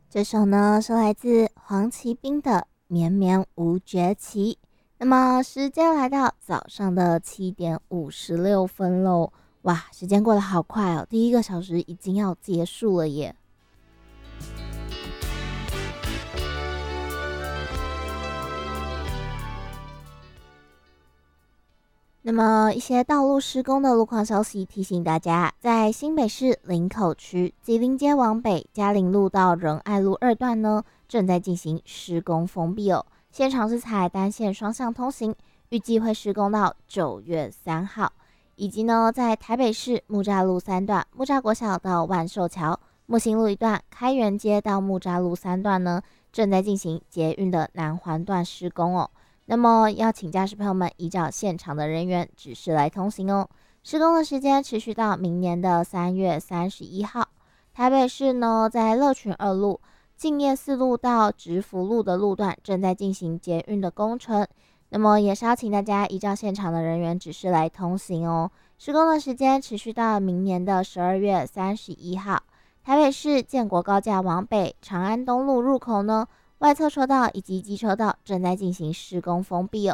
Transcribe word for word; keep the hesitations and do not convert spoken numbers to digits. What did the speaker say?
这首呢是来自黄奇斌的《绵绵无绝期》。那么时间来到早上的七点五十六分喽，哇，时间过得好快哦，第一个小时已经要结束了耶。那么一些道路施工的路况消息提醒大家，在新北市林口区吉林街往北嘉陵路到仁爱路二段呢，正在进行施工封闭哦。现场是采单线双向通行，预计会施工到九月三号。以及呢，在台北市木栅路三段木栅国小到万寿桥、木星路一段开元街到木栅路三段呢，正在进行捷运的南环段施工哦。那么要请驾驶朋友们依照现场的人员指示来通行哦。施工的时间持续到明年的三月三十一号。台北市呢，在乐群二路、敬业四路到直福路的路段正在进行捷运的工程。那么也是要请大家依照现场的人员指示来通行哦。施工的时间持续到明年的十二月三十一号。台北市建国高架往北长安东路入口呢，外侧车道以及机车道正在进行施工封闭哦。